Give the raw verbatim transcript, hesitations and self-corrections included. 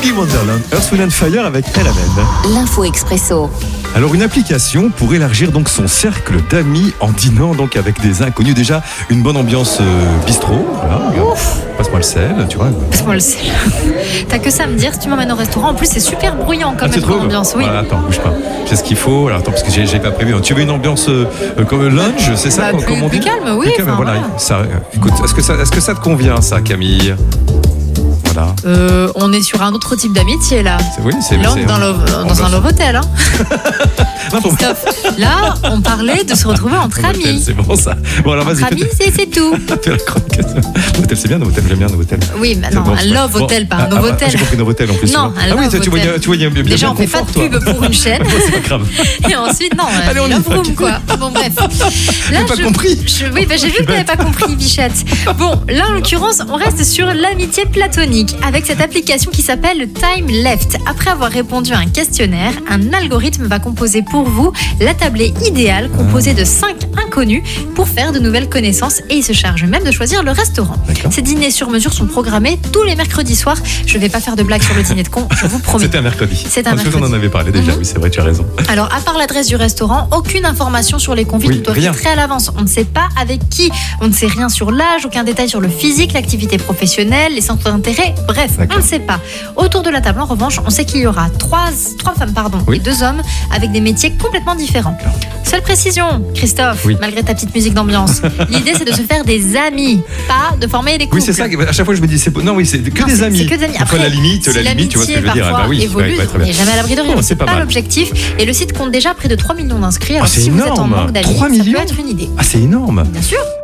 Stevie Wonderland, Earth, Wind and Fire avec Ella Med. L'info expresso. Alors une application pour élargir donc son cercle d'amis en dînant donc avec des inconnus. Déjà une bonne ambiance euh, bistrot. Voilà, regarde. Passe-moi le sel, tu vois. Passe-moi le sel. T'as que ça à me dire si tu m'emmènes au restaurant. En plus c'est super bruyant comme Ah, tu même comme trouves ambiance. Oui. Voilà, attends, bouge pas. J'ai ce qu'il faut. Alors attends parce que j'ai, j'ai pas prévu. Tu veux une ambiance euh, euh, comme lunch, c'est ça Bah, comme, plus- comme on dit plus calme, oui, Plus calme, enfin, voilà. voilà. Ça, euh, écoute, est-ce que ça, est-ce que ça te convient ça, Camille? Voilà. Euh, on est sur un autre type d'amitié là. C'est, oui, c'est, Là, on c'est- est dans, le- on dans va- un love hotel. Hein. Non, pour- Christophe, là, on parlait de se retrouver entre Novotel, amis. c'est bon ça. Bon alors vas-y. Entre amis, c'est, c'est tout. Fais la chronique. Novotel, c'est bien, Novotel, j'aime bien Novotel. Oui, mais C'est non, bon, un c'est love bon. hotel, pas Ah, un ah, novotel. J'ai compris Novotel en plus. Non, tu vois. un Ah oui, love tu vois, hotel. tu vois, il y a bien Déjà, on bien fait pas de confort, toi. pub pour une chaîne. Bon, c'est pas grave. Et ensuite, non, Allez, on y love va, room, ok. quoi. Bon, bref. J'ai pas compris. je- oui, bah, j'ai vu que t'avais pas compris, Bichette. Bon, là, en l'occurrence, on reste sur l'amitié platonique avec cette application qui s'appelle Time Left. Après avoir répondu à un questionnaire, un algorithme va composer pour vous la tablée idéale composée de cinq inconnus pour faire de nouvelles connaissances et il se charge même de choisir le restaurant. D'accord. Ces dîners sur mesure sont programmés tous les mercredis soirs. Je vais pas faire de blagues sur le dîner de con, je vous promets. C'était un mercredi. C'est un Parce que on en mercredi. avait parlé déjà, Mhm. oui, c'est vrai, tu as raison. Alors, à part l'adresse du restaurant, aucune information sur les convives Oui, ne doit rien. filtrer à l'avance. On ne sait pas avec qui, on ne sait rien sur l'âge, aucun détail sur le physique, l'activité professionnelle, les centres d'intérêt, bref, D'accord. on ne sait pas. Autour de la table, en revanche, on sait qu'il y aura trois, trois femmes pardon, Oui. et deux hommes avec des métiers complètement différents. D'accord. Seule précision, Christophe, Oui. malgré ta petite musique d'ambiance, l'idée c'est de se faire des amis, pas de former des couples. Oui, c'est ça. À chaque fois, je me dis, c'est non, oui, c'est que Non, des c'est- amis. c'est que des amis. Après, la limite, si la limite, tu vois ce que je veux dire. l'amitié Ah bah oui, parfois ouais, évolue, ouais, très on bien. n'est jamais à l'abri de rien. Oh, C'est c'est pas pas mal. l'objectif. Et le site compte déjà près de trois millions d'inscrits. Alors Ah, c'est si vous êtes en énorme. manque d'amis, trois ça peut millions être une idée. Ah, c'est énorme. Bien sûr.